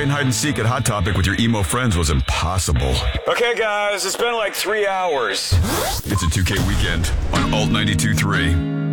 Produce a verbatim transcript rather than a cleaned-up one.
playing hide and seek at Hot Topic with your emo friends was impossible. Okay, guys, it's been like three hours. It's a two K weekend on Alt ninety-two point three.